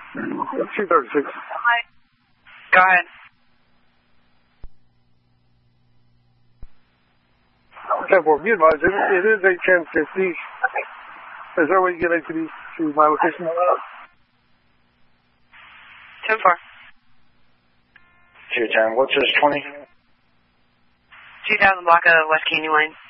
236. Hi. Go ahead. Okay, well, be advised, it is a 1050. Is there a way you get ATV to my location? 10-4. 210. What's this, 20? 2000 block of West Canyon Lane.